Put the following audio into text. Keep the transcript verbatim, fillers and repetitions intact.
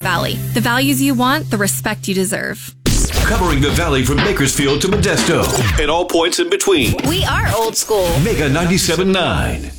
Valley. The values you want, the respect you deserve. Covering the Valley from Bakersfield to Modesto and all points in between. We are old school. Mega ninety-seven point nine.